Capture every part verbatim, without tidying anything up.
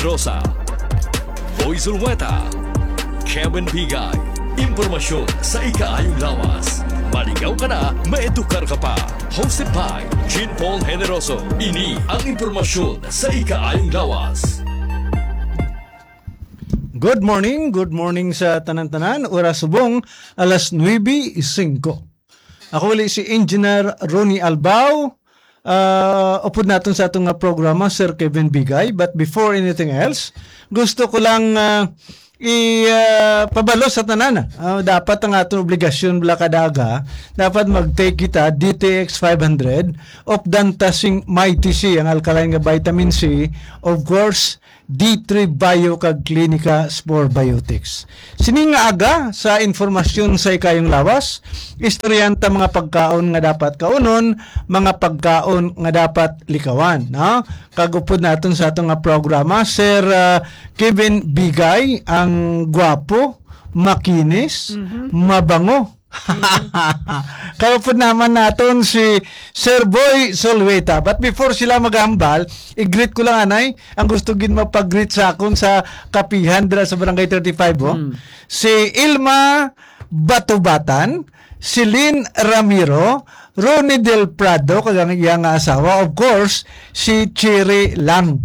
Rosa, Boy Zulweta, Kevin Bigay. Impormasyon sa ikaayong lawas. Maligaw ka na, maedukar ka pa. Hosted by Jean Paul Generoso. Ini ang impormasyon sa ikaayong lawas. Good morning, good morning sa tanan-tanan. Oras subong, alas nuwebe singko. Ako ulit si Engineer Ronnie Albao. Uh, upod natin sa atong programa, Sir Kevin Bigay. But before anything else, gusto ko lang uh, i-pabalo uh, sa tanan. Uh, dapat ang atong obligasyon bala kadaga, dapat mag-take kita D T X five hundred of Dantasing Mighty C, ang alkaline nga vitamin C, of course, D three Bio kag Klinika Spore Biotics. Sini nga aga sa informasyon sa ikayong lawas, istoryanta mga pagkaon nga dapat kaunon, mga pagkaon nga dapat likawan. No? Kagupod natin sa atong nga programa, Sir uh, Kevin Bigay, ang gwapo, makinis, mm-hmm. mabango. Mm-hmm. Kaya po naman natin si Sir Boy Zulweta. But before sila maghambal, i-greet ko lang anay, ang gusto gin mapag-greet sa akon sa kapihan dira sa Barangay thirty-five. Oh. Mm. Si Ilma Batubatan, si Lynn Ramiro, Ronnie Del Prado, kagang iyang asawa, of course, si Cherry Lang.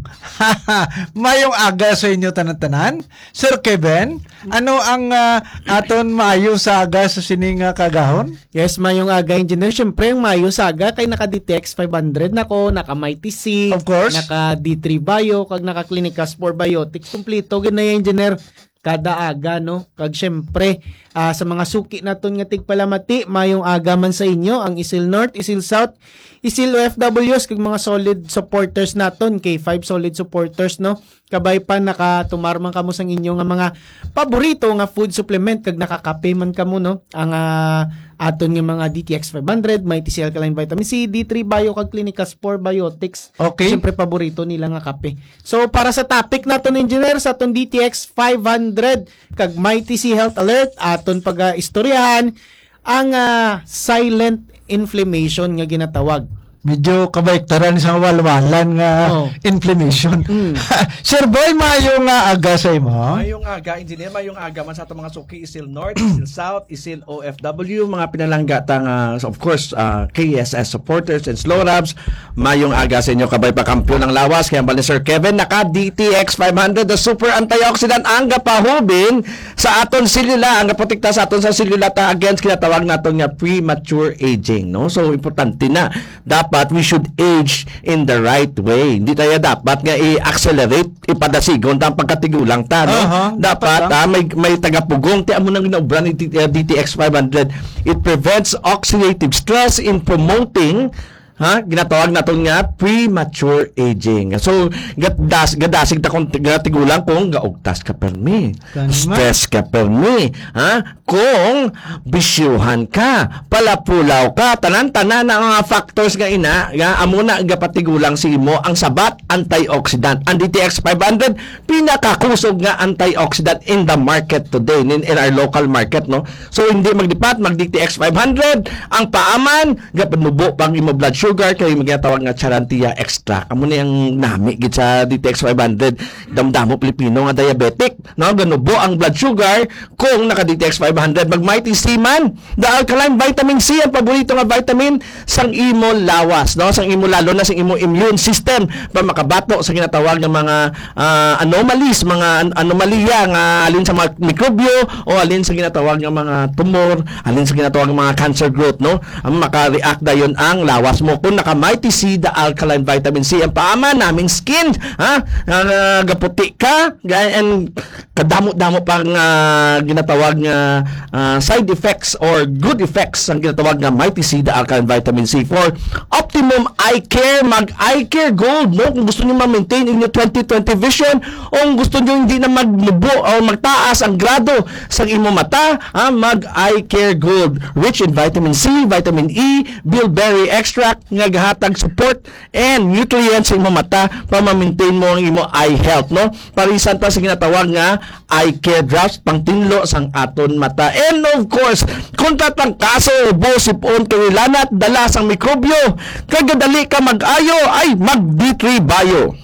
Mayong aga sa inyo tanan-tanan. Sir Kevin, ano ang uh, aton maayo sa aga sa sining uh, kagahon? Yes, mayong aga, engineer. Siyempre, yung maayo sa aga kay naka-D T X five hundred nako, naka-Mighty C, of course, naka-D three Bio, kag naka-Klinika Spore Biotics. Kompleto, ganyan, engineer. Kada aga, no? Kag syempre, uh, sa mga suki naton nga tigpalamati, mayong aga man sa inyo, ang Isil North, Isil South, Isil O F Ws, kag mga solid supporters naton, K five solid supporters, no? Kabay pa nakatumarman kamo sang inyo nga mga paborito nga food supplement, kag nakakape man kamo, no? Ang uh, aton nga mga D T X five hundred, Mighty C Alkaline Vitamin C, D three Bio, kag Klinika Spore Biotics. Okay. Siyempre, paborito nila nga kape. So, para sa topic naton, engineer, sa aton D T X five hundred, kag Mighty C Health Alert, aton pag-istoryahan ang uh, silent inflammation nga ginatawag. Medyo kabaiktaran sa walwalan nga oh. inflammation. Mm. Sir Boy, mayong uh, aga sa imo? Mayong aga, engineer, mayong aga man sa itong mga suki, Isil North, Isil South, Isil O F W, mga pinalanggatang, uh, of course, uh, K S S supporters and slow labs. Mayong aga sa inyo, kabay pa kampiyon ng lawas. Kaya bali Sir Kevin, naka D T X five hundred, the super antioxidant, ang gapahubin sa aton silula, ang gaprotekta sa aton sa silula ta against kinatawag naton nga premature aging. No? So, importante na. Dapat but we should age in the right way. Hindi tayo dapat nga i-accelerate, ipadasigon ang pagkatigulang ta. No? Uh-huh. Dapat ah, may, may tagapugong. Tiyan mo nang ginaubran ni D T X five hundred. It prevents oxidative stress in promoting ha ginatawag naton nga premature aging. So gadas gadasig ta kung tigulang kung gaugtas ka permi, stress ka permi, ha kung bisyuhan ka, palapulaw ka, tanan-tanan ang mga factors nga ina nga amo na gapatigulang si imo ang sabat antioxidant. Ang D T X five hundred pinakakusog nga antioxidant in the market today, in, in our local market, no. So hindi magdipat mag D T X five hundred ang paaman gapanubo pang imo blood sugar kay magyatawag nga Charantia extract. Amo ni ang nami gid sa D T X five hundred, damdamo Pilipino nga diabetic, no, ganubo ang blood sugar kung naka D T X five hundred. Mag Mighty C man, the alkaline vitamin C ang paborito nga vitamin sang imo lawas, no, sang imo lalo na sang imo immune system para makabato sa ginatawag nga mga uh, anomalies, mga an- anomalya nga alin sa mga mikrobyo o alin sa ginatawag nga mga tumor, alin sa ginatawag nga mga cancer growth, no, ang maka-react dayon ang lawas mo kung naka Mighty C, the alkaline vitamin C. Ang paama naming skin, ha? Uh, gaputi ka, and kadamo-damo pang uh, ginatawag nga uh, side effects or good effects ang ginatawag nga Mighty C, the alkaline vitamin C. For optimum eye care, mag eye care gold, no? Kung gusto niyo ma-maintain inyo twenty twenty vision, o kung gusto niyo hindi na magmubo o magtaas ang grado sa imo mata, ha? Mag eye care gold, rich in vitamin C, vitamin E, bilberry extract, nga gahatag support and nutrients sa imo mata para ma-maintain mo ang imo eye health, no? Parisan ta sa ginatawag nga eye care drops pang tinlo sang aton mata. And of course, kung tatang kaso bosipon kay lanat dala sang mikrobyo, kagadali ka mag-ayo ay mag D three Bio.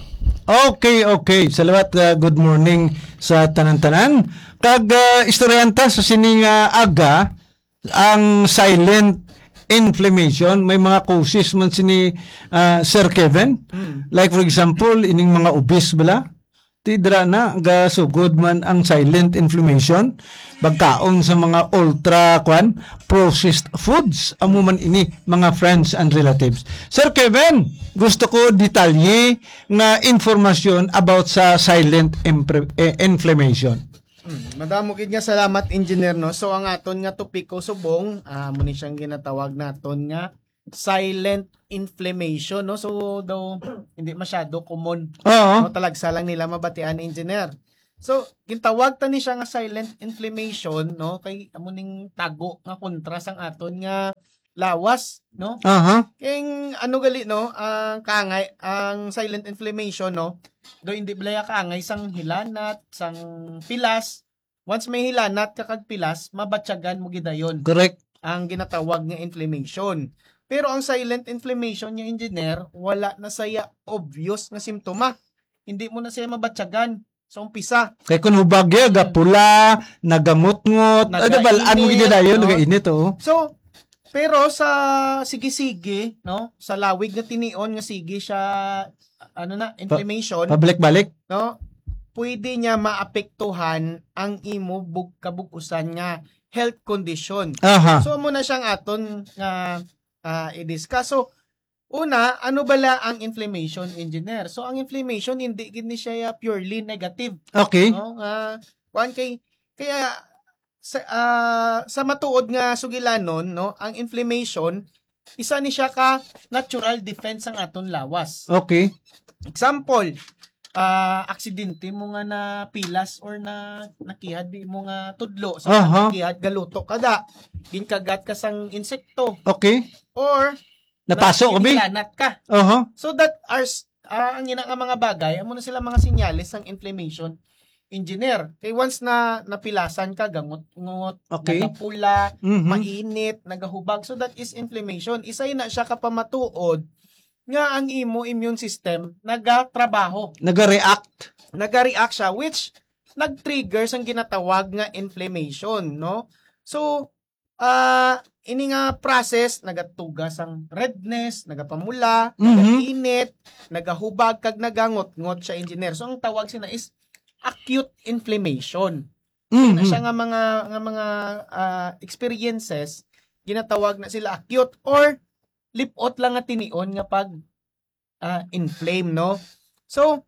Okay, okay. Salamat, uh, good morning sa tanan-tanan. Kag uh, istoryanta sa sining uh, aga, ang silent inflammation, may mga causes man sini uh, Sir Kevin. Like for example, ining mga obese bala, tidra na ga sugod man ang silent inflammation pagkaon sa mga ultra kwan processed foods amo man ini mga friends and relatives. Sir Kevin, gusto ko detalye nga informasyon about sa silent impre- eh, inflammation. Hmm, madamo gid nga salamat engineer no. So ang aton nga topiko subong, ah muni siyang ginatawag naton nga silent inflammation no. So daw hindi masyado common. Oo. No, talagsa lang nila mabatian engineer. So gintawag ta ni siya nga silent inflammation no kay amo ning tago nga kontra sang aton nga lawas no. Aha. Kaya ano gali no, ang kangay, ang silent inflammation no, do hindi blaya kangay sang hilanat, sang pilas. Once may hilanat kakag pilas, mabatyagan mo gidayon Correct. ang ginatawag nga inflammation. Pero ang silent inflammation yung engineer, wala na saya obvious na simptoma. Hindi mo na siya mabatyagan sa umpisa. Kay kun hubagya ga pula, nagamot-ngot, ano ba ano Nagainit, gid dayon no? nagainit oh. So, pero sa sige-sige, no, sa lawig na tinion nga sige siya ano na, inflammation, Pabalik-balik. no, pwede niya maapektuhan ang imo bug kabukusan nga health condition. Aha. So, amo na siyang aton nga uh, i-discuss. So, una, ano bala ang inflammation, engineer? So, ang inflammation, hindi gini siya purely negative. Okay. No? Uh, kuan kay, kaya, sa, ah, sa matuod nga sugilanon, no, ang inflammation, isa ni siya ka natural defense ang aton lawas. Okay. Example, ah aksidente mo nga na pilas or na nakihad di mo nga tudlo sa Aha. nakihad galuto kada ginkagat ka sang insekto Okay. or Napasok kami. nakikilanat ka. Aha. So that are uh, ang ina nga mga bagay amo na sila mga senyales ng inflammation engineer. Kay once na napilasan ka gangot-ngot, Okay. nagapula, Mhm. mainit, nagahubag, so that is inflammation. Isa na siya kapamatuod nga ang imo immune system nagatrabaho. Naga-react. Naga-react siya which nag-trigger ang ginatawag nga inflammation, no? So, ah ini nga process nagatugas ang redness, nagapamula, Mhm. nagainit, nagahubag kag nagangot-ngot siya engineer. So ang tawag sina is acute inflammation. Na Mhm. siya nga mga nga mga ah, experiences ginatawag na sila acute or lipot lang nga tinion nga pag ah, inflame, no? So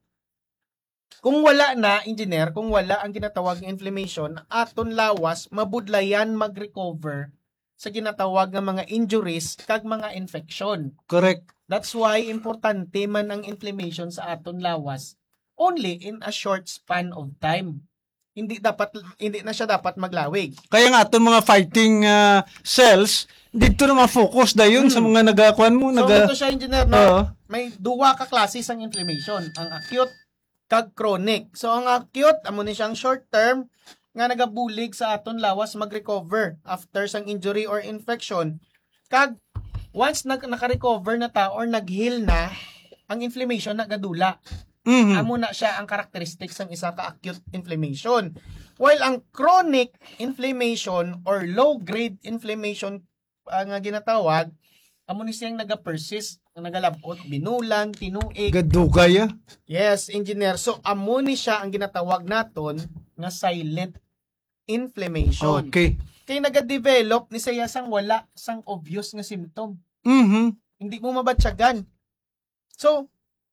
kung wala na engineer, kung wala ang ginatawag nga inflammation, aton lawas mabudlayan mag-recover sa ginatawag nga mga injuries kag mga infection. Correct. That's why importante man ang inflammation sa aton lawas only in a short span of time. Hindi dapat hindi na siya dapat maglawig. Kaya nga aton mga fighting uh, cells dito na ma-focus dayon sa mga nagakuan mo, So naga ito siya engineer no. Oo. May duwa ka klase sang inflammation, ang acute kag chronic. So ang acute amo ni siyang short term nga nagabulig sa aton lawas mag-recover after sang injury or infection. Kag once nag naka-recover na ta or nag-heal na, ang inflammation nagadula. Mhm. Amo na siya ang characteristics ng isa ka acute inflammation. While ang chronic inflammation or low-grade inflammation ang nga ginatawag, amo ni siyang naga-persist, nagalabot, binulang, tinuig. Gadugay ah. Yes, engineer. So amo ni siya ang ginatawag naton nga silent inflammation. Okay. Kay naga-develop ni siya sang wala sang obvious nga symptom. Mhm. Hindi mo mabatyagan. So,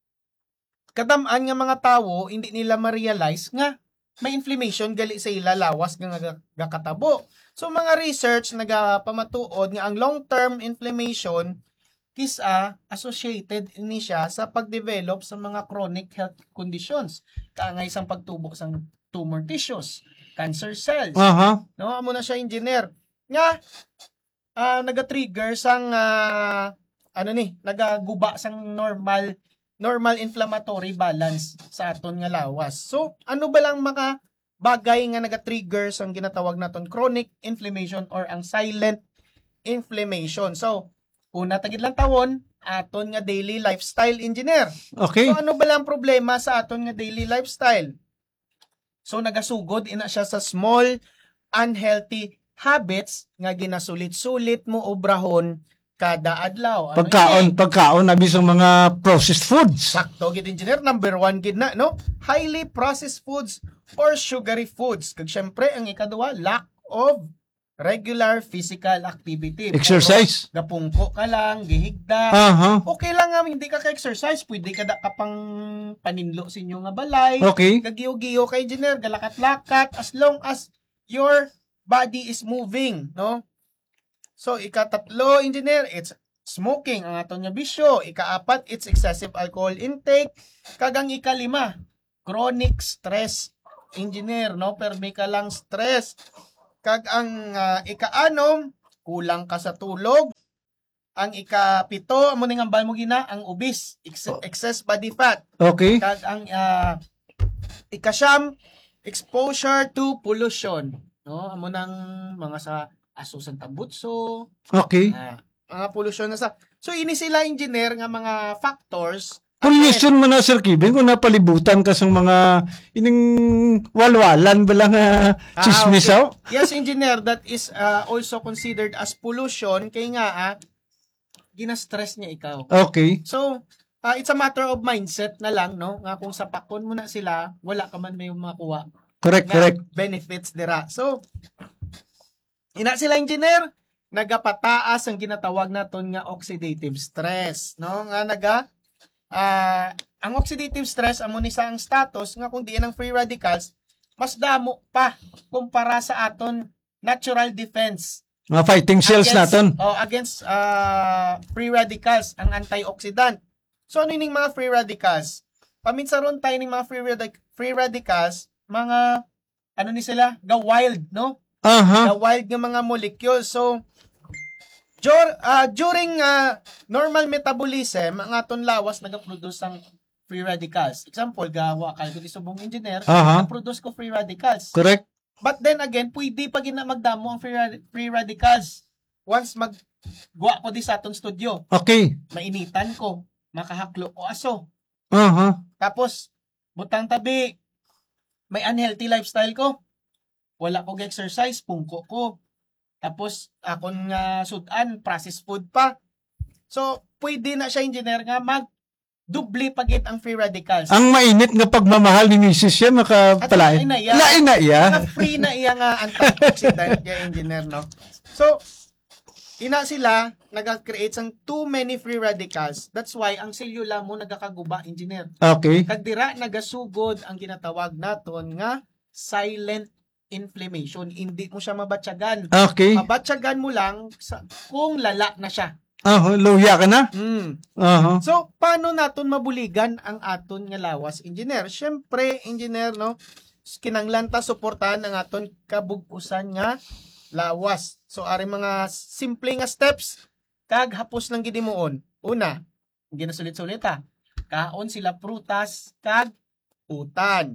kadamaan nga mga tawo, hindi nila ma-realize nga may inflammation gali sa ila lawas nga nga- gakatabo. So, mga research nagapamatuod nga ang long-term inflammation is a associated ini siya sa pag-develop sa mga chronic health conditions. Kaangay sang pagtubo sang tumor tissues, cancer cells. Aha. No, amo na siya engineer. Nga ah naga-trigger sang ah, ano ni, nagaguba sang normal normal inflammatory balance sa aton nga lawas. So, ano ba lang mga bagay nga naga-trigger sang ginatawag naton chronic inflammation or ang silent inflammation. So, una tagid lang tawon, aton nga daily lifestyle, engineer. Okay. So ano ba lang problema sa aton nga daily lifestyle? So nagasugod ina siya sa small unhealthy habits nga ginasulit-sulit mo obrahon kada adlaw. Ano Pagkaon, ini? pagkaon abi sa mga processed foods. Sakto gid engineer, number one gid na, no? Highly processed foods or sugary foods. Kag syempre ang ikaduha, lack of regular physical activity. Exercise. Puro gapungko ka lang, gihigda. Aha. Okay lang nga hindi ka ka-exercise, pwede ka da ka pang paninlo sa inyo nga balay. Okay. Gagiyo-giyo ka engineer, galakat-lakat as long as your body is moving, no? So, ikatatlo, engineer, it's smoking, ang aton nga bisyo. Ikaapat, it's excessive alcohol intake. Kagang ikalima, chronic stress, engineer, no? Permi ka lang stress. Kag ang uh, ikaanom, kulang ka sa tulog. Ang ikapito, amo ning ambal mo gina, ang obese, ex- excess body fat. Okay. Kag ang uh, ikasyam, exposure to pollution, no? Amo nang mga sa asusan tabutso, Okay. ah, mga pollution na sa. So ini sila engineer nga mga factors. Pollution man na Sir Kevin kung napalibutan ka sa mga ining walwalan ba lang uh, Ah, chismisaw? okay. Yes, engineer, that is uh, also considered as pollution kay nga ah, gina-stress niya ikaw. Okay. So, uh, it's a matter of mindset na lang, no? Nga kung sapakon mo na sila, wala ka man may makuha. Correct, Nga correct. benefits dira. So, ina sila engineer, nagapataas ang ginatawag naton nga oxidative stress, no? Nga naga ah ang oxidative stress amo ni sa ang status nga kung diin ang free radicals mas damo pa kumpara sa aton natural defense Mga fighting cells naton. oh, against ah, free radicals, ang antioxidant. So ano ning mga free radicals? Paminsaron tayo ning mga free, radic- free radicals, mga ano ni sila, ga wild, no? Aha. The wild nga mga molecules. So, dur- uh, during uh, normal metabolism, ang aton lawas nag-produce ng free radicals. Example, gawa kalko di subong engineer, Aha. nag-produce ko free radicals. Correct. But then again, pwede pa gina magdamo ang free, rad- free radicals. Once mag guwa ko di sa aton studio, Okay. mainitan ko, makahaklo ko aso. Aha. Tapos, butang tabi, may unhealthy lifestyle ko. Wala ko exercise, pungko ko. Tapos, akong nga sudan, processed food pa. So, pwede na siya, engineer, nga mag-dubli pagit ang free radicals. Ang mainit nga pagmamahal ni Missus siya makapalain. At lain na iya. Lain na iya. Nga free na iya nga antioxidant ya engineer, no? So, ina sila, nag-create sang too many free radicals. That's why, ang selula mo nagakaguba, engineer. Okay. Kagdira nagasugod ang ginatawag naton nga silent inflammation. Hindi mo siya mabatyagan. Okay. Mabatyagan mo lang sa, kung lala na siya. Aha, luya ka na? Mm. Aha. So, paano naton mabuligan ang aton nga lawas, engineer? Syempre, engineer, no? Kinanglan ta suportahan ang aton kabugusan nga lawas. So, ari mga simple nga steps kag hapos lang gid moon. Una, ginasulit-sulit ha. Kaon sila prutas kag utan.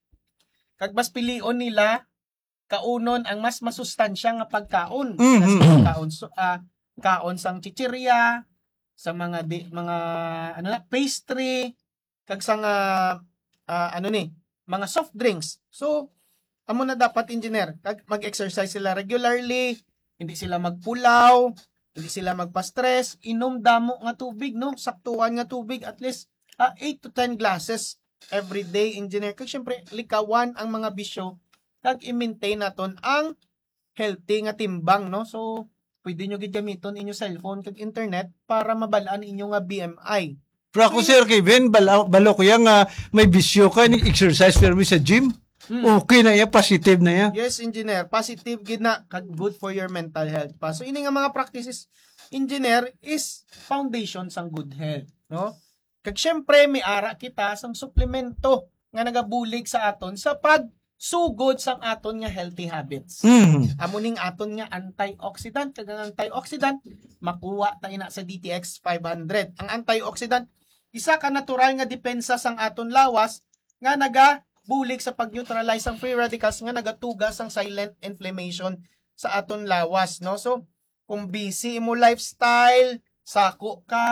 Kag mas pilion nila kaunon ang mas masustansya nga pagkaon. Mhm. Kasi kaon so, ah, kaon sang chichirya, sa mga di, mga ano na pastry, kag sa nga ah, ano ni, mga soft drinks. So, amo na dapat engineer, kag mag-exercise sila regularly, hindi sila magpulaw, hindi sila magpa-stress, inom damo nga tubig, no? Saktuan nga tubig, at least uh, eight to ten glasses every day, engineer. Kag syempre, likawan ang mga bisyo, kag i-maintain naton ang healthy nga timbang, no? So, pwede nyo gigamiton inyo cellphone kag internet para mabalaan inyo nga B M I. Pero ako, Sir Kevin, balo, balo ko yan nga may bisyo ka, nag-exercise pero sa gym. Hmm. Okay na yan, positive na yan. Yes, engineer. Positive gid na, kag good for your mental health pa. So, ini nga mga practices, engineer, is foundation sang good health, no? Kag syempre, may ara kita sang suplemento nga nagabulig sa aton sa pagsugod sang aton nga healthy habits. Mhm. Amo ning aton nga antioxidant, kag ang antioxidant makuha ta ina sa D T X five hundred. Ang antioxidant isa ka natural nga depensa sang aton lawas nga naga bulig sa pag-neutralize ang free radicals nga nagatugas ang silent inflammation sa aton lawas, no? So kung busy mo lifestyle, sako ka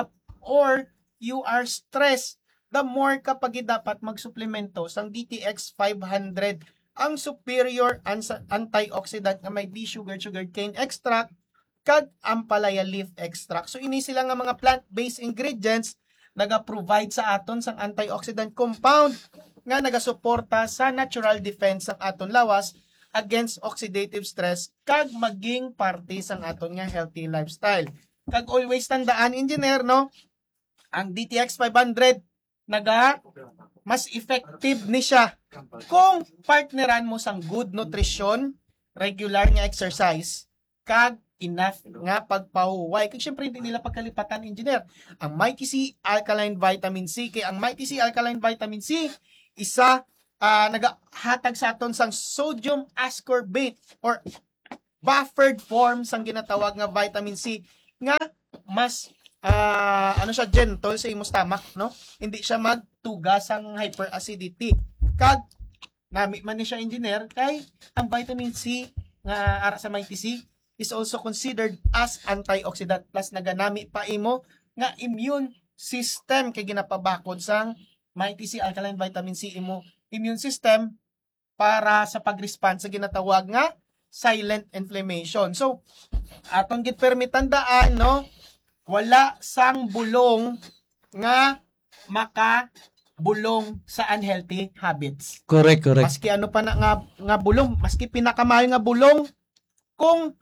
or you are stressed, the more kapag dapat magsuplemento sang D T X five hundred, ang superior ans- antioxidant nga may D-sugar sugar cane extract kag ampalaya leaf extract. So ini sila nga mga plant-based ingredients naga-provide sa aton sang antioxidant compound nga nagasuporta sa natural defense sang aton lawas against oxidative stress kag maging parte sang aton nga healthy lifestyle. Kag always tandaan, engineer, no, ang D T X five hundred naga mas effective ni siya kung partneran mo sang good nutrition, regular nga exercise, kag enough nga pagpahuway. Kag syempre hindi nila pagkalipatan, engineer, ang Mighty C Alkaline Vitamin C. Kay ang Mighty C Alkaline Vitamin C isa uh, nagahatag sa aton sang sodium ascorbate or buffered form sang ginatawag nga vitamin C nga mas uh, ano siya, gentle sa imong stomach, no? Hindi siya magtugas sang hyperacidity. Kag nami man ni siya, engineer, kay ang vitamin C nga ara sa Mighty C is also considered as antioxidant plus naganami pa imo nga immune system kay ginapabakod sang Mighty C Alkaline Vitamin C imo immune system para sa pag-respond sa ginatawag nga silent inflammation. So aton gid permitandaan, no, wala sang bulong nga maka bulong sa unhealthy habits. Correct, correct. Maski ano pa na nga, nga bulong, maski pinakamayo nga bulong, kung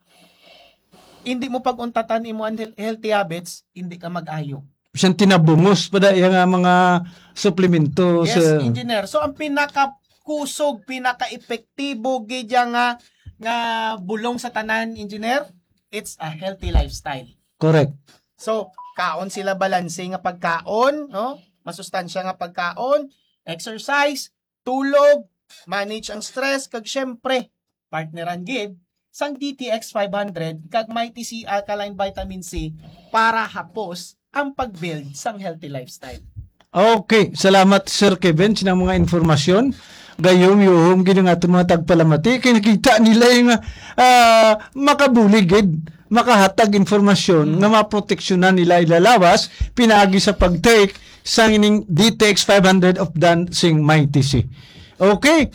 hindi mo pag-untatan imo unhealthy habits, hindi ka mag-ayo. Siyang tinabungos pa da yung uh, mga suplemento. Yes, sa... engineer. So ang pinaka-kusog, pinaka-epektibo gidya nga nga bulong sa tanan, engineer, it's a healthy lifestyle. Correct. So kaon sila balanse nga pagkaon, no? Masustansya nga pagkaon, exercise, tulog, manage ang stress, kag syempre partneran gid sang D T X five hundred kag Mighty C Alkaline Vitamin C para hapos ang pag-build sang healthy lifestyle. Okay, salamat Sir Kevin sa mga informasyon. Gayom yung ginang aton mga tagpalamati kay nakita nila yung uh, makabuligid, makahatag informasyon nga maproteksyonan nila ilalawas pinaagi sa pag-take sang ining D T X five hundred of Dancing Mighty C. Okay,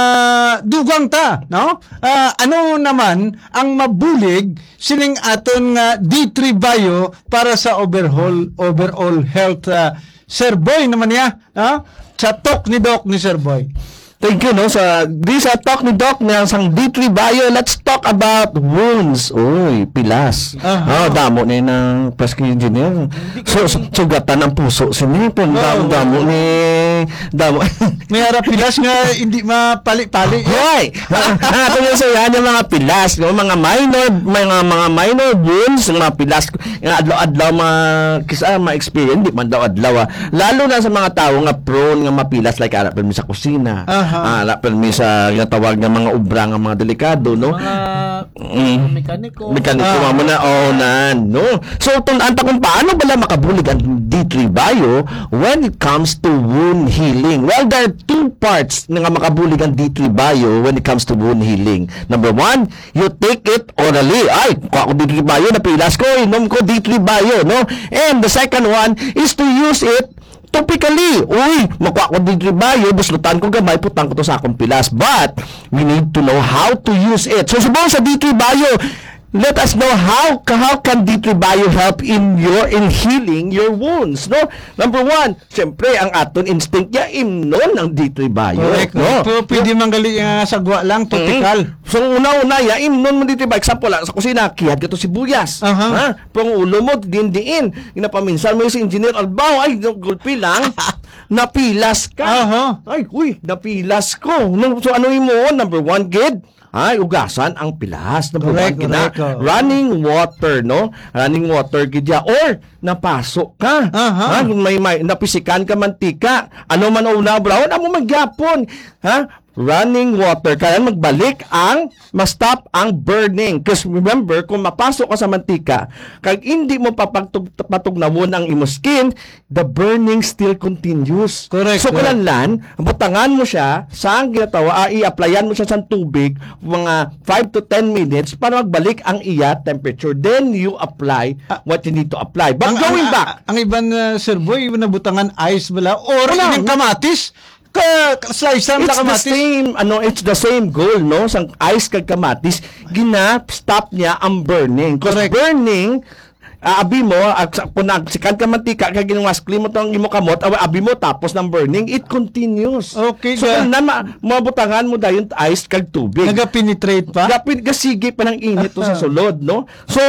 uh, dugang ta, no? Uh, ano naman ang mabulig sining aton nga D three Bio para sa overall overall health, uh, Sir Boy naman niya, no? Sa talk ni Doc ni Sir Boy. Thank you, no? Sa this uh, talk ni Doc na sang D three Bio, let's talk about wounds. Uy, pilas. Uh-huh. Oh, damo ni ng Pesky Engineer. So, so sugatan ang puso sinipon. Oh, Damo, damo ni damo. May ara pilas nga hindi mapali-pali. Hoy! Ato nga sa yan yung mga pilas, no? Mga minor, mga mga minor wounds, mga pilas, yung adlaw-adlaw mga kisa ma-experience, di man daw adlaw. ah. Lalo na sa mga tao nga prone nga mapilas like arap mi sa kusina. Aha. Ah, arap mi sa nga tawag nga mga ubra nga mga delikado, no? Mga Mm. mekaniko. Mekaniko Ah. mo na oh nan, no? So tunan ta kung paano bala makabulig ang D three Bio when it comes to wound healing. Well, there are two parts na nga makabulig ang D three Bio when it comes to wound healing. Number one, you take it orally. Ay, kuha ko D three Bio, napilas ko, inom ko D three Bio, no? And the second one is to use it topically. Uy, makuha ko D three Bio, buslutan ko gamay, putang ko to sa akong pilas. But, we need to know how to use it. So, subong sa D three Bio, let us know how how can D three Bio help in your in healing your wounds, no? Number one, siyempre, ang aton instinct ya imnon ng D three Bio. Correct. No? Pero pwede manggali nga sagwa lang, topical. Mm. So una-una ya imnon mo dito ba example lang sa kusina kiyad ka to sibuyas. Aha. Ha? Pang ulo mo dindiin. Ginapaminsan mo yung si Engineer Albao ay gulpi lang. Napilas ka. Aha. Ay, uy, napilas ko. No, so ano mo? Number one, kid. Ay, ugasan ang pilas. Number Correct, one, kina, correct, oh. running water, no? Running water, kidya. Or, napasok ka. Aha. Ha? May, may, napisikan ka mantika. Ano man una, brown, ano magyapon. Ha? Running water. Kaya magbalik ang, ma-stop ang burning. Because remember, kung mapasok ka sa mantika, kag hindi mo papatugnawon ang imo skin, the burning still continues. Correct, So, correct. kailangan, butangan mo siya, sa ang ginatawa, ah, i-applyan mo siya sa tubig, mga five to ten minutes para magbalik ang iya temperature. Then you apply what you need to apply. But ang, going ang, back, ang, ang iban uh, Sir Boy, iban na butangan ice bala or Wala. yung kamatis ka slice ang it's the kamatis. same ano it's the same goal, no, sang ice kag kamatis gina stop niya ang burning, because Correct. burning uh, abi mo ag punag sikan ka mantika kag ginwaskli mo tong imo kamot awa abi mo tapos ng burning it continues. Okay, so ga- na ma, mabutangan mo dayon ice kag tubig Naga-penetrate pa. gapit gasigi pa ng init to sa sulod, no. So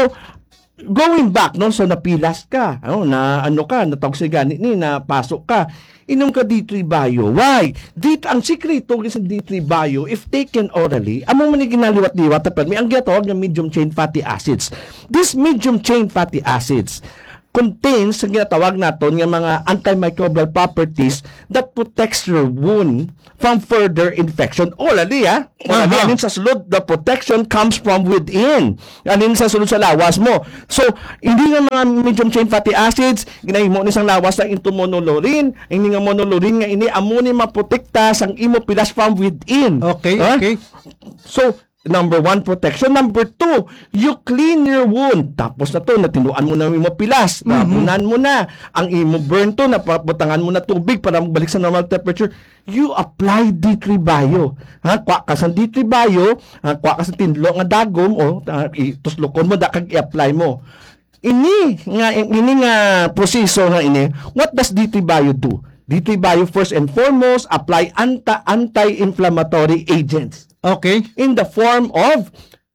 going back, no, so napilas ka, ano, na ano ka, natawag si gani ni na pasok ka, inom ka D three Bio. Why? Dito ang sikreto sa D three Bio, if taken orally, amo man ni ginaliwat-liwat ta may ang ginatawag nga medium chain fatty acids. This medium chain fatty acids contains ang ginatawag naton nga mga antimicrobial properties that protects your wound from further infection. Orally, ha? Orally, Aha. anin sa sulod, the protection comes from within. Anin sa sulod sa lawas mo. So, hindi nga mga medium chain fatty acids, ginahimo ni sang lawas na into monolurin, hindi nga monolurin nga ini amo ni maprotekta sang imo pilas from within. Okay, Ha? okay. So, number one, protection. Number two, you clean your wound. Tapos na to, natinuan mo na imo pilas. Napunan mo na. Ang imo burn to, napabutangan mo na tubig para magbalik sa normal temperature. You apply D three Bio. Ha? Kwa ka sa D three Bio, ha? Kwa ka sa tinlo nga dagom, o uh, ituslokon mo, da kag i-apply mo. Ini nga, ini nga proseso nga ini, what does D three Bio do? D three Bio first and foremost, apply anti anti-inflammatory agents Okay. in the form of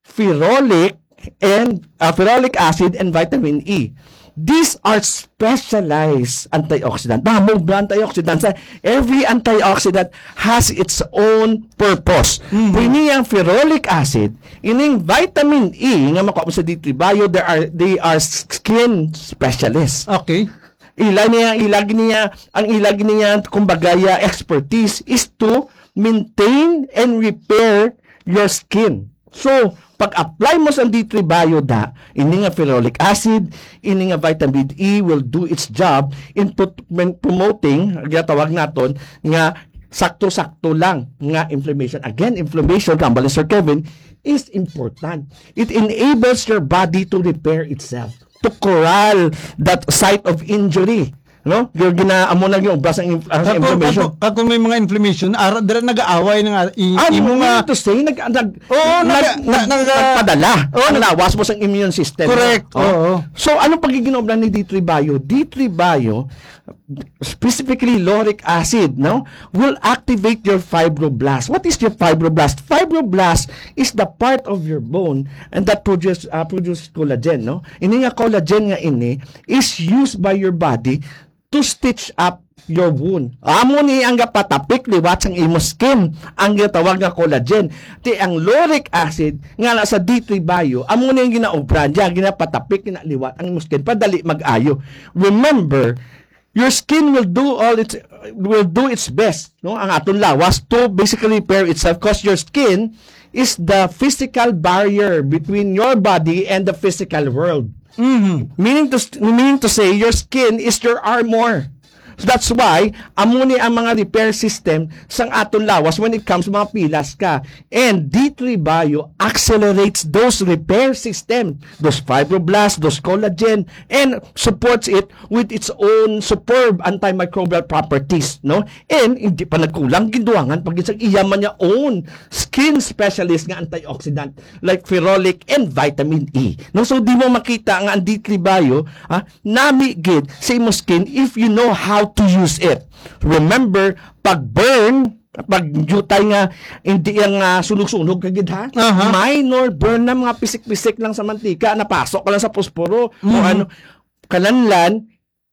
ferolic and uh, ferolic acid and vitamin E. These are specialized antioxidant. Damo ba antioxidants? Every antioxidant has its own purpose. Mm-hmm. Ini ang ferolic acid, ining vitamin E nga makuha mo sa D three Bio, they are they are skin specialists. Okay. Ila niya, ilag niya, ang ilag niya, kumbaga, ya, expertise is to maintain and repair your skin. So, pag-apply mo sa D three Bio da, ini nga ferolic acid, ini nga vitamin E will do its job in put- promoting, ginatawag naton, nga sakto-sakto lang nga inflammation. Again, inflammation, kambal ni Sir Kevin, is important. It enables your body to repair itself, to corral that site of injury. No? Yung ginaamo na yung bas ang inf- ang Kako, inflammation. kako, kako may mga inflammation, ara dira nag-aaway na nga i, Ah, imo mo nga to say, nag, nag, Oo, nag, nag- nag, nag- nagpadala. Oo, ang nag- lawas mo sa immune system. Correct. Oh. Oo. So, anong pagiging ni D three Bio? D three Bio, specifically lauric acid, no, will activate your fibroblast. What is your fibroblast? Fibroblast is the part of your bone and that produce uh, produce collagen, no? Ini nga collagen nga ini is used by your body to stitch up your wound. Amo ni ang patapik liwat sang imo skin ang gitawag nga collagen. Ti ang lauric acid nga na sa D three Bio, amo ni ang ginaobran diya, ginapatapik ginaliwat ang imo skin padali mag-ayo. Remember, your skin will do all its will do its best, no, ang aton lawas to basically repair itself, because your skin is the physical barrier between your body and the physical world. Mhm. Meaning to meaning to say, your skin is your armor. So that's why amo ni ang mga repair system sang aton lawas when it comes mga pilas ka. And D three Bio accelerates those repair system, those fibroblasts, those collagen, and supports it with its own superb antimicrobial properties, no? And hindi pa nagkulang ginduangan pag isang iyaman niya own skin specialist nga antioxidant like ferolic and vitamin E. No, so di mo makita nga ang D three Bio, ha, nami gid sa imo skin if you know how to use it. Remember, pag burn, pag jutay nga hindi yang uh, sunog-sunog kagid ha. Aha. Minor burn na mga pisik-pisik lang sa mantika, napasok ka lang sa posporo o ano, kalanlan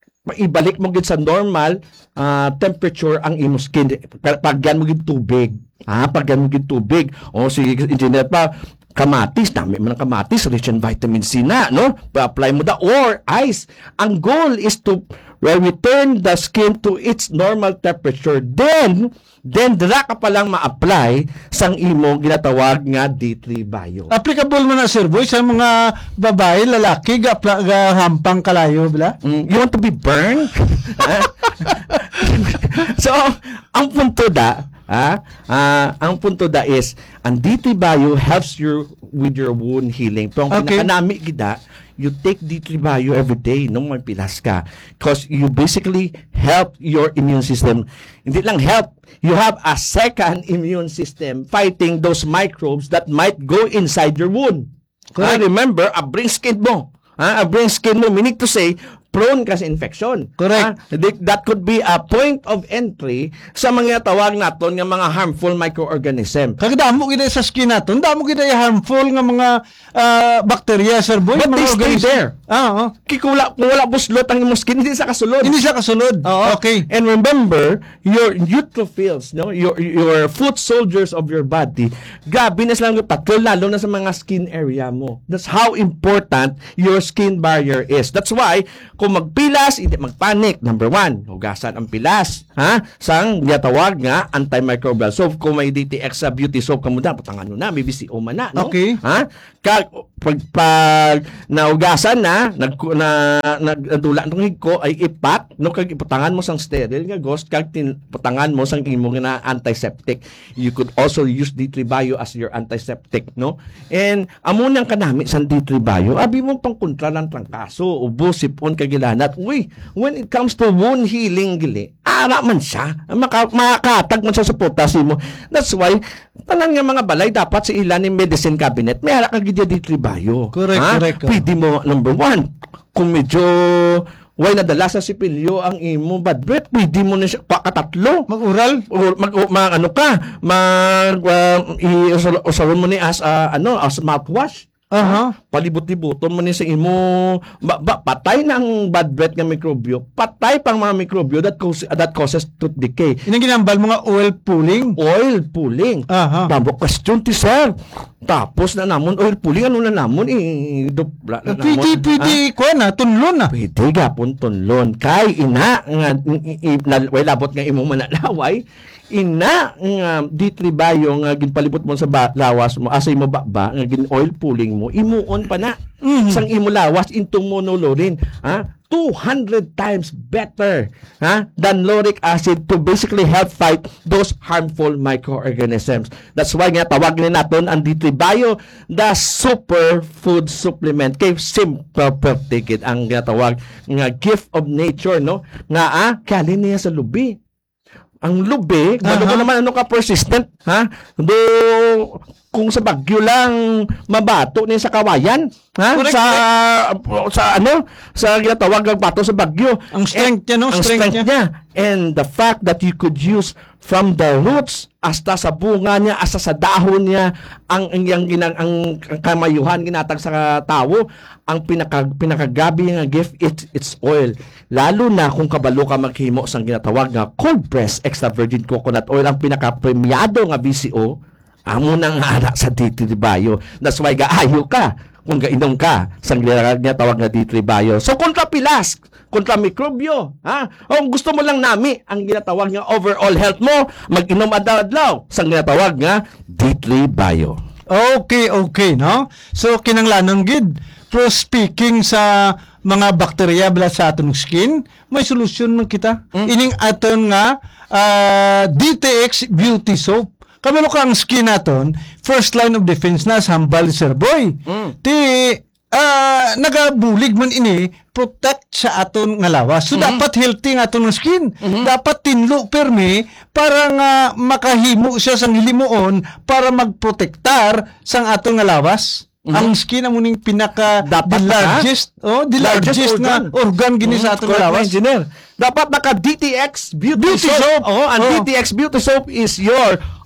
ibalik mo gid sa normal uh, temperature ang imo skin. Pagyan mo gid tubig. Ha, pagyan mo gid tubig. O sige, engineer pa, kamatis, dami man ang kamatis, rich in vitamin C na, no? Pa-apply mo da, or ice. Ang goal is to well, return the skin to its normal temperature. Then, then dira ka pa lang ma-apply sang imo ginatawag nga D three Bio. Applicable mo na, Sir Boy, sa mga babae, lalaki, ga, pla- ga hampang kalayo, bla? Mm, you want to be burned? So, ang punto da, ah, ah, ang punto da is, ang D three Bio helps you with your wound healing. Pero ang Okay. pinakanami gida, you take D three Bio every day nung may pilas ka. Because you basically help your immune system. Hindi lang help, you have a second immune system fighting those microbes that might go inside your wound. Ah, remember, a brain skin mo. Ah, a brain skin mo, meaning to say, prone ka sa infection. Correct. Ah, th- that could be a point of entry sa mga tawag naton nga mga harmful microorganism. Kaya damo gid sa skin naton, damo gid harmful nga mga ah, bacteria, Sir Boy. But mga they stay organism. there. Ah, oo. Kikula, kung wala buslot ang imong skin, hindi sa kasulod. Hindi siya kasunod. Oo. Okay. And remember, your neutrophils, no, your your foot soldiers of your body, gabi na silang patrol lalo na sa mga skin area mo. That's how important your skin barrier is. That's why kung magpilas, hindi magpanik. Number one, hugasan ang pilas. Ha? Sang ginatawag nga antimicrobial soap. Kung may D T X sa beauty soap ka mo na, patangan mo na, may B C O man na. No? Okay. Ha? Kag, pag, pag naugasan na, nag, na, nagdula ng higko, ay ipat, no, kag iputangan mo sang sterile nga ghost, kag tin, putangan mo sang imo nga antiseptic. You could also use D three Bio as your antiseptic, no? And amo nang kanami sang D three Bio, abi mo pang kontra ng trangkaso, ubo, sipon, kagilanat. Uy, when it comes to wound healing, gili, ara man siya. Maka, makakatag man siya sa potassium mo. That's why, tanan nga mga balay, dapat sa ilan ng medicine cabinet, may hara kag D three Bio. Correct, Ha? correct. Pwede mo, number one, kung medyo way nadala sa sipilyo ang imo bad breath, pwede mo na siya pakatatlo. Mag-oral. O mag, o, mag ano ka, mag uh, i-usaron mo ni as uh, ano, as mouthwash. Aha. Palibot-libuton mo ni sa imo ba, ba, patay na ang bad breath nga mikrobyo, patay pang mga mikrobyo that causes, that causes tooth decay. Inang ginambal mga oil pulling. Oil pulling. Aha. Tamo question ti sir. Tapos na namon oil pulling, ano na namon i dupla na namon. Pwede, pwede, ko na, tunlon na. Pwede gapon tunlon. Kay ina nga i- i- na- way labot nga imong manalaway, ina nga D three Bio nga ginpalibot mo sa ba- lawas mo, asay mo ba ba nga gin oil pulling mo, imuon pa na. Sang imo lawas into monolurin, ha? two hundred times better, ha, than lauric acid to basically help fight those harmful microorganisms. That's why nga tawagin naton ang D three Bio the super food supplement. Kay simple perfect ang ginatawag nga gift of nature, no, nga ah kali niya sa lubi. Ang lubi, uh Aha. naman ano ka persistent, ha? Do kung sa bagyo lang mabato ni sa kawayan, ha? Correct. Sa sa ano, sa ginatawag ang bato sa bagyo. Ang strength niya, no? Ang Strength strength, niya. And the fact that you could use from the roots hasta sa bunga niya, hasta sa dahon niya, ang ang ang, ang, ang, ang kamayuhan ginatag sa tao, ang pinaka pinakagabi nga gift, it, it's oil. Lalo na kung kabalo ka maghimo sang ginatawag nga cold press extra virgin coconut oil, ang pinaka-premiado nga B C O, amo nang ana sa D three Bio. That's why gaayo ka kung gainom ka sa ginatawag nga D three Bio. So kontra pilas, kontra mikrobyo, ha? O kung gusto mo lang nami ang ginatawag nga overall health mo, mag-inom adlaw-adlaw sa ginatawag nga D three Bio. Okay, okay, no? So, kinanglanon gid. Pero speaking sa mga bakterya bala sa atong skin, may solusyon man kita. Ining aton nga ah, D T X Beauty Soap. Kamano ka ang skin naton, first line of defense na sa hambal, Sir Boy. Ti ah, nagabulig man ini protect sa aton nga lawas. So dapat healthy nga aton nga skin. Dapat tinlo permi para nga makahimo siya sang hilimuon para magprotektar sang aton nga lawas. Ang skin amo ning pinaka Dapat the naka- largest, oh, the Largest largest, nga organ. organ gini sa aton nga Correct, lawas. engineer. Dapat naka D T X Beauty, Beauty Soap. soap. Oh, ang Oh. D T X Beauty Soap is your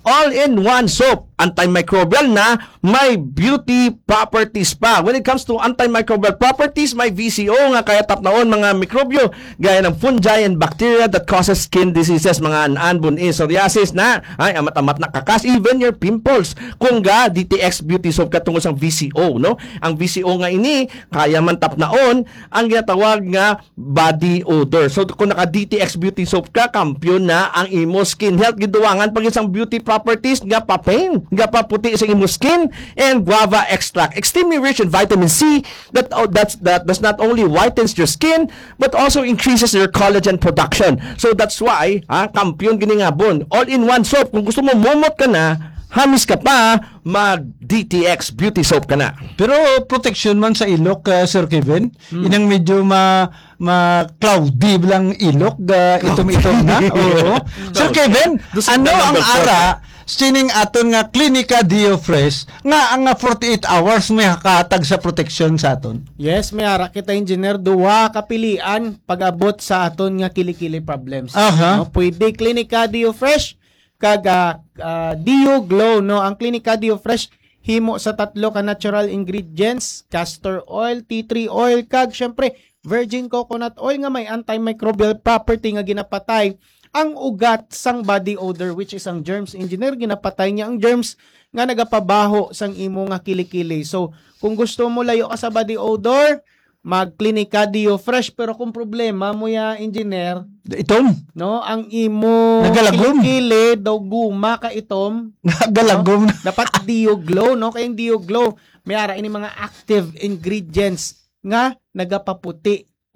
all-in-one soap, antimicrobial na, may beauty properties pa. When it comes to antimicrobial properties, may V C O nga kaya tapnaon mga mikrobyo gaya ng fungi and bacteria that causes skin diseases, mga anbun, psoriasis na, ay amat-amat na kakas, even your pimples. Kung ga D T X beauty soap katungod sa V C O, no? Ang V C O nga ini kaya man tapnaon ang ginatawag nga body odor. So kung naka D T X beauty soap ka, kampiyon na ang imo skin health. Giduwangan pag isang beauty properties nga papain, nga paputi sa imo skin, and guava extract, extremely rich in vitamin C that oh, that's that does not only whitens your skin but also increases your collagen production. So that's why ha, kampiyon gini nga bon, all-in-one soap. Kung gusto mo momot ka na, hamis ka pa, mag D T X beauty soap ka na. Pero protection man sa ilok, uh, Sir Kevin. Inang medyo ma ma cloudy lang ilok, uh, itom-itom na. Oo. Sir Kevin, ano ang ara sining aton nga Klinika Diofresh nga ang nga forty-eight hours may hakatag sa protection sa aton? Yes, may ara kita engineer duwa kapilian pag-abot sa aton nga kilikili problems. Aha. No, pwede Klinika Diofresh kag uh, Dio Glow, no. Ang Klinika Diofresh himo sa tatlo ka natural ingredients, castor oil, tea tree oil, kag syempre virgin coconut oil nga may antimicrobial property nga ginapatay ang ugat sang body odor, which is ang germs. Engineer, ginapatay niya ang germs nga nagapabaho sang imo nga kilikili. So kung gusto mo layo ka sa body odor, mag Klinika Diofresh. Pero kung problema mo ya, engineer, Itom. no, ang imo Nagalagom. kilikili daw guma ka itom, Galagom. dapat Dio Glow, no? Kaya yung Dio Glow, may ara ini mga active ingredients nga nagapaputi